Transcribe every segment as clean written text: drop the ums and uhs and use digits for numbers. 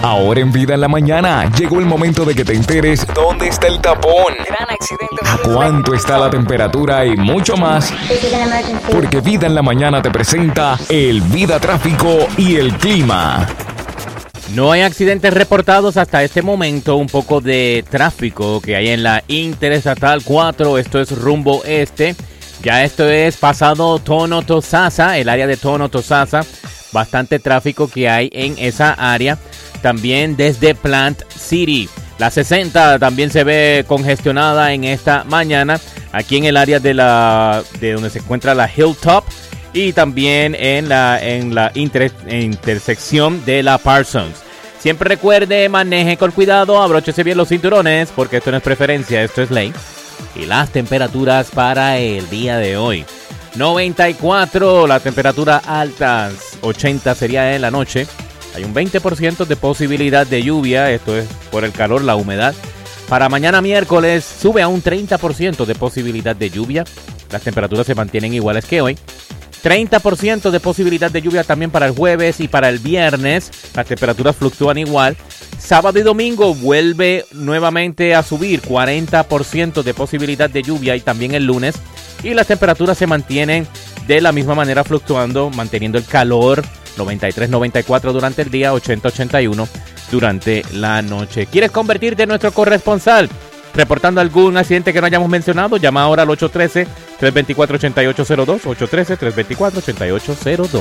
Ahora en Vida en la Mañana, llegó el momento de que te enteres dónde está el tapón, gran accidente, a cuánto está la temperatura y mucho más. Porque Vida en la Mañana te presenta el Vida Tráfico y el Clima. No hay accidentes reportados hasta este momento. Un poco de tráfico que hay en la Interestatal 4, esto es rumbo este. Ya esto es pasado Tono-Tosasa, el área de Tono-Tosasa. Bastante tráfico que hay en esa área. También desde Plant City. La 60 también se ve congestionada en esta mañana. Aquí en el área de donde se encuentra la Hilltop. Y también en la intersección de la Parsons. Siempre recuerde, maneje con cuidado, abróchese bien los cinturones, porque esto no es preferencia, esto es ley. Y las temperaturas para el día de hoy. 94, la temperatura alta, 80 sería en la noche. Hay un 20% de posibilidad de lluvia, esto es por el calor, la humedad. Para mañana miércoles sube a un 30% de posibilidad de lluvia. Las temperaturas se mantienen iguales que hoy. 30% de posibilidad de lluvia también para el jueves y para el viernes. Las temperaturas fluctúan igual. Sábado y domingo vuelve nuevamente a subir. 40% de posibilidad de lluvia y también el lunes. Y las temperaturas se mantienen de la misma manera fluctuando, manteniendo el calor. 93-94 durante el día, 80-81 durante la noche. ¿Quieres convertirte en nuestro corresponsal? Reportando algún accidente que no hayamos mencionado, llama ahora al 813-324-8802, 813-324-8802.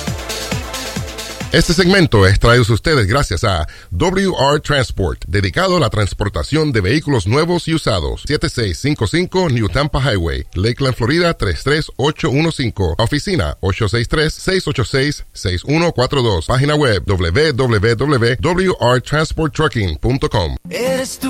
Este segmento es traído a ustedes gracias a WR Transport, dedicado a la transportación de vehículos nuevos y usados. 7655 New Tampa Highway, Lakeland, Florida 33815. Oficina 863-686-6142. Página web www.wrtransporttrucking.com. Eres tú